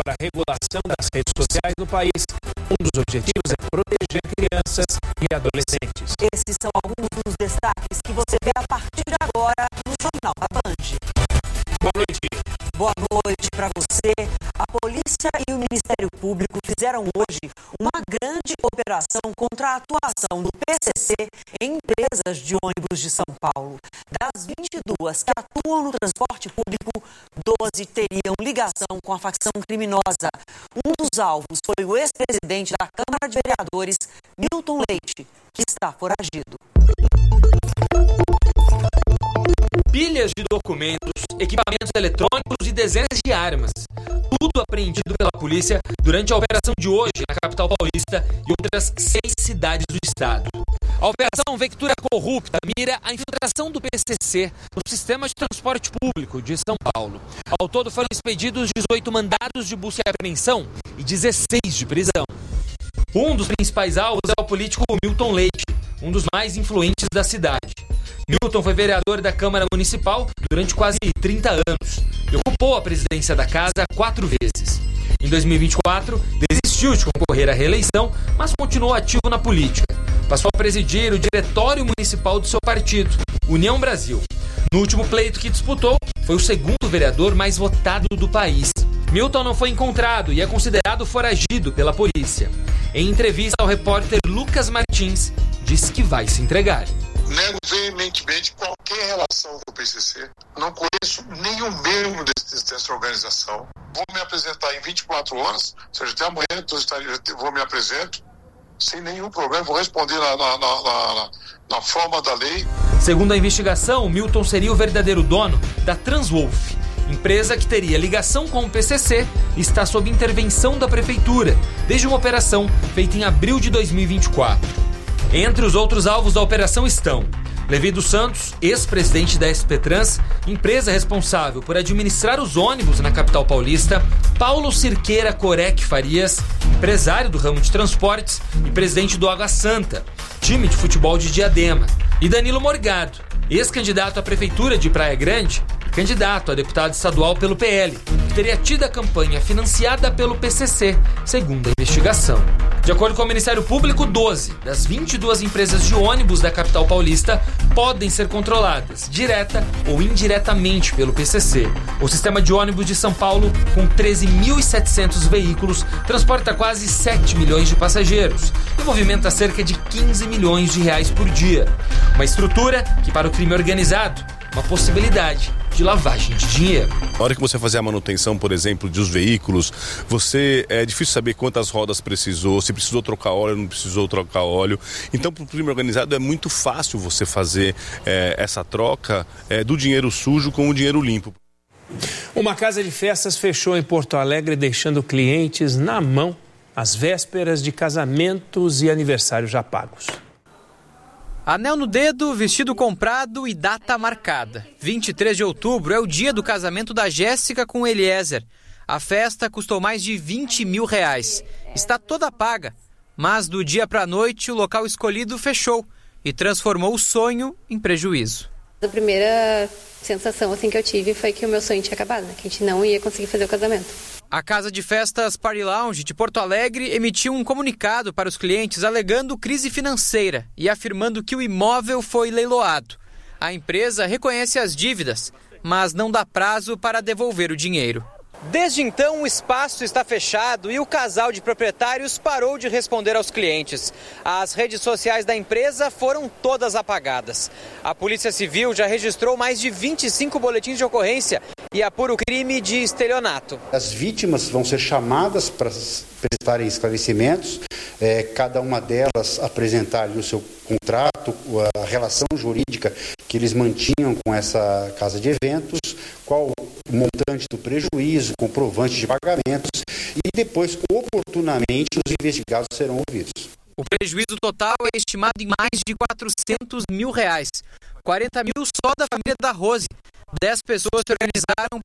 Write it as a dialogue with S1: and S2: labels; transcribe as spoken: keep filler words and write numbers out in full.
S1: para a regulação das redes sociais no país. Um dos objetivos é proteger crianças e adolescentes.
S2: Esses são alguns dos destaques que você vê a partir de agora no Jornal da Band.
S1: Boa noite.
S2: Boa noite para você. A polícia e o Ministério Público fizeram hoje uma grande operação contra a atuação do P C C em empresas de ônibus de São Paulo. Das vinte e duas que atuam no transporte público, doze teriam ligação com a facção criminosa. Um dos alvos foi o ex-presidente da Câmara de Vereadores, Milton Leite, que está foragido.
S3: Pilhas de documentos, equipamentos eletrônicos e dezenas de armas. Tudo apreendido pela polícia durante a operação de hoje na capital paulista e outras seis cidades do estado. A Operação Vectura Corrupta mira a infiltração do P C C no sistema de transporte público de São Paulo. Ao todo foram expedidos dezoito mandados de busca e apreensão e dezesseis de prisão. Um dos principais alvos é o político Milton Leite, um dos mais influentes da cidade. Milton foi vereador da Câmara Municipal durante quase trinta anos e ocupou a presidência da casa quatro vezes. Em dois mil e vinte e quatro, desistiu de concorrer à reeleição, mas continuou ativo na política. Passou a presidir o diretório municipal do seu partido, União Brasil. No último pleito que disputou, foi o segundo vereador mais votado do país. Milton não foi encontrado e é considerado foragido pela polícia. Em entrevista ao repórter Lucas Martins, disse que vai se entregar.
S4: Nego veementemente qualquer relação com o P C C. Não conheço nenhum membro desse, dessa organização. Vou me apresentar em vinte e quatro horas, ou seja, até amanhã eu vou me apresento, sem nenhum problema, vou responder na, na, na, na, na forma da lei.
S3: Segundo a investigação, Milton seria o verdadeiro dono da Transwolf, empresa que teria ligação com o P C C e está sob intervenção da prefeitura, desde uma operação feita em abril de dois mil e vinte e quatro. Entre os outros alvos da operação estão Levi dos Santos, ex-presidente da S P Trans, empresa responsável por administrar os ônibus na capital paulista, Paulo Cirqueira Corec Farias, empresário do ramo de transportes e presidente do Água Santa, time de futebol de Diadema, e Danilo Morgado, ex-candidato à prefeitura de Praia Grande e candidato a deputado estadual pelo P L, que teria tido a campanha financiada pelo P C C, segundo a investigação. De acordo com o Ministério Público, doze das vinte e duas empresas de ônibus da capital paulista podem ser controladas, direta ou indiretamente, pelo P C C. O sistema de ônibus de São Paulo, com treze mil e setecentos veículos, transporta quase sete milhões de passageiros e movimenta cerca de quinze milhões de reais por dia. Uma estrutura que, para o crime organizado, uma possibilidade de lavagem de dinheiro.
S5: Na hora que você fazer a manutenção, por exemplo, dos veículos, você é difícil saber quantas rodas precisou, se precisou trocar óleo, não precisou trocar óleo. Então, para o crime organizado é muito fácil você fazer é, essa troca é, do dinheiro sujo com o dinheiro limpo.
S1: Uma casa de festas fechou em Porto Alegre, deixando clientes na mão às vésperas de casamentos e aniversários já pagos.
S6: Anel no dedo, vestido comprado e data marcada. vinte e três de outubro é o dia do casamento da Jéssica com o Eliezer. A festa custou mais de vinte mil reais. Está toda paga, mas do dia para a noite o local escolhido fechou e transformou o sonho em prejuízo.
S7: A primeira sensação assim que eu tive foi que o meu sonho tinha acabado, né? Que a gente não ia conseguir fazer o casamento.
S6: A casa de festas Party Lounge de Porto Alegre emitiu um comunicado para os clientes alegando crise financeira e afirmando que o imóvel foi leiloado. A empresa reconhece as dívidas, mas não dá prazo para devolver o dinheiro. Desde então, o espaço está fechado e o casal de proprietários parou de responder aos clientes. As redes sociais da empresa foram todas apagadas. A Polícia Civil já registrou mais de vinte e cinco boletins de ocorrência e apura o crime de estelionato.
S8: As vítimas vão ser chamadas para prestarem esclarecimentos, é, cada uma delas apresentar o seu contrato, a relação jurídica que eles mantinham com essa casa de eventos, qual o montante do prejuízo, comprovante de pagamentos e depois, oportunamente, os investigados serão ouvidos.
S6: O prejuízo total é estimado em mais de quatrocentos mil reais, quarenta mil só da família da Rose. Dez pessoas se organizaram